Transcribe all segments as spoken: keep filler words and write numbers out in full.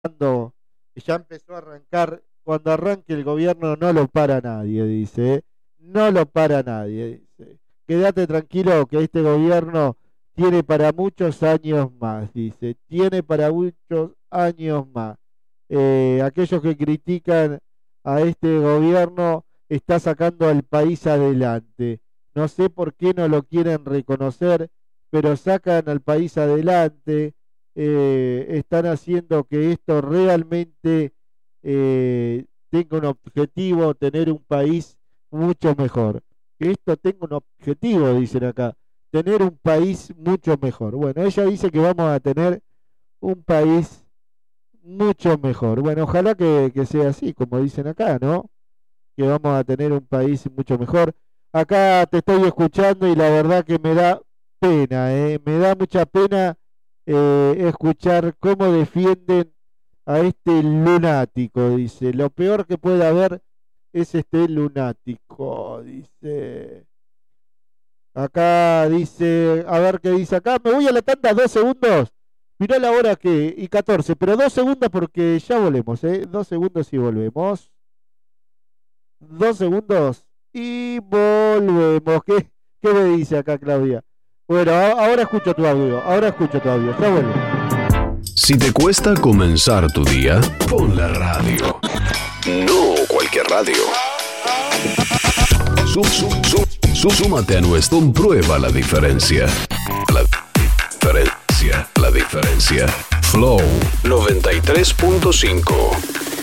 cuando ya empezó a arrancar, cuando arranque el gobierno no lo para nadie, dice, ¿eh? No lo para nadie, dice. Quédate tranquilo que este gobierno tiene para muchos años más, dice, tiene para muchos años más. Eh, aquellos que critican a este gobierno está sacando al país adelante. No sé por qué no lo quieren reconocer, pero sacan al país adelante. Eh, están haciendo que esto realmente eh, tenga un objetivo, tener un país mucho mejor. Que esto tenga un objetivo, dicen acá, tener un país mucho mejor. Bueno, ella dice que vamos a tener un país mucho mejor. Bueno, ojalá que, que sea así, como dicen acá, ¿no? Que vamos a tener un país mucho mejor. Acá te estoy escuchando y la verdad que me da pena, ¿eh? Me da mucha pena eh, escuchar cómo defienden a este lunático, dice. Lo peor que puede haber es este lunático, dice. Acá dice, a ver qué dice acá. Me voy a la tanda, dos segundos. Mirá la hora que, y catorce, pero dos segundos porque ya volvemos, ¿eh? Dos segundos y volvemos. Dos segundos y volvemos. ¿Qué, qué me dice acá Claudia? Bueno, a, ahora escucho tu audio, ahora escucho tu audio, ya vuelvo. Si te cuesta comenzar tu día, pon la radio. No cualquier radio. Sum, sum, sum, sum, súmate a nuestro. Comprueba la diferencia. La diferencia, la diferencia. Flow noventa y tres punto cinco.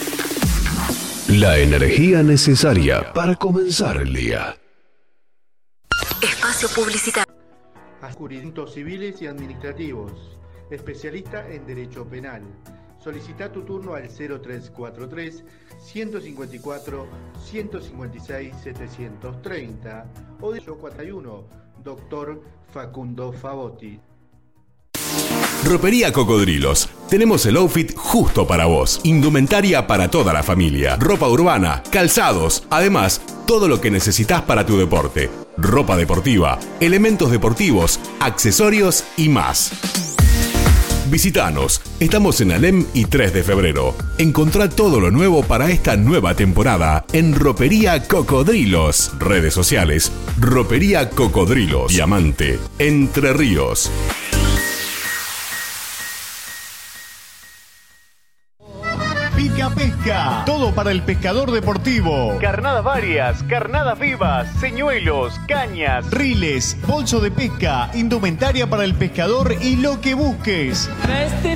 La energía necesaria para comenzar el día. Espacio publicitario. Jurisdictos civiles y administrativos. Especialista en Derecho Penal. Solicita tu turno al cero tres cuatro tres, uno cinco cuatro, uno cinco seis, setecientos treinta o de cuarenta y uno, doctor Facundo Favotti. Ropería Cocodrilos. Tenemos el outfit justo para vos. Indumentaria para toda la familia. Ropa urbana, calzados. Además, todo lo que necesitas para tu deporte. Ropa deportiva, elementos deportivos, accesorios y más. Visítanos. Estamos en Alem y tres de febrero. Encontrá todo lo nuevo para esta nueva temporada en Ropería Cocodrilos. Redes sociales. Ropería Cocodrilos. Diamante. Entre Ríos. Pica Pesca, todo para el pescador deportivo. Carnadas varias, carnadas vivas, señuelos, cañas, riles, bolso de pesca, indumentaria para el pescador y lo que busques.